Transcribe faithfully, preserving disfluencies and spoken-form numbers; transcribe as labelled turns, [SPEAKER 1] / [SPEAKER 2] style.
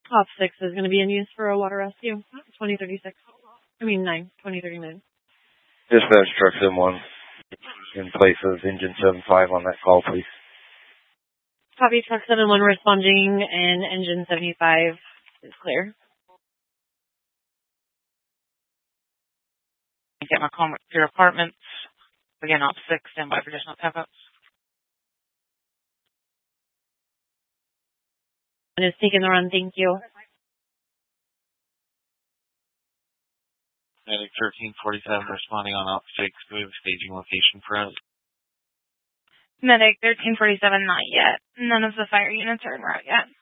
[SPEAKER 1] Op six is going to be in use for a water rescue. twenty thirty-six. I mean nine. twenty thirty-nine.
[SPEAKER 2] Dispatch truck seven one. In place of engine seven five on that call, please.
[SPEAKER 1] Copy, truck seven one responding, and engine seventy-five is clear.
[SPEAKER 3] Get my call to your apartments. Again, op six, stand by for additional tap-ups.
[SPEAKER 1] And it's taking the run, thank you.
[SPEAKER 4] Medic thirteen forty-seven responding on op six. Do we have a staging location for us?
[SPEAKER 5] Medic thirteen forty-seven, not yet. None of the fire units are en route yet.